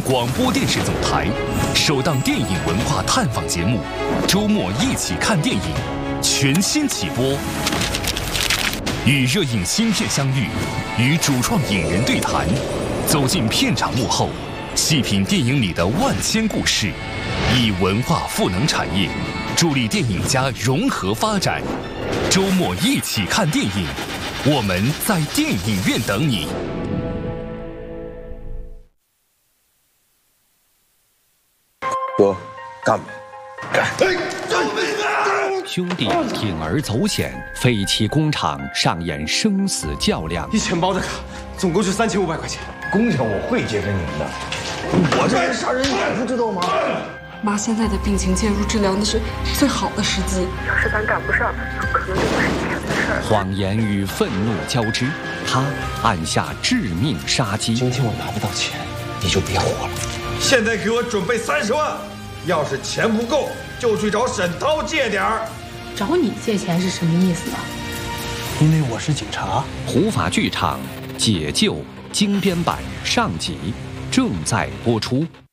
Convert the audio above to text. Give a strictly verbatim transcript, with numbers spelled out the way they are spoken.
广播电视总台首档电影文化探访节目《周末一起看电影》全新起播，与热映新片相遇，与主创影人对谈，走进片场幕后，细品电影里的万千故事，以文化赋能产业，助力电影家融合发展。周末一起看电影，我们在电影院等你。 说干吧，干！ 兄弟铤而走险，废弃工厂上演生死较量。 一钱包的卡，总共就三千五百块钱。 工程我会结给你们的，我这人杀人你不知道吗？ 妈现在的病情介入治疗那是最好的时机， 要是咱赶不上，可能就不是一天的事儿。 谎言与愤怒交织，他按下致命杀机。 今天我拿不到钱，你就别活了。 现在给我准备三十万，要是钱不够，就去找沈涛借点儿。 找你借钱是什么意思啊？ 因为我是警察。 虎法剧场解救精编版上集正在播出。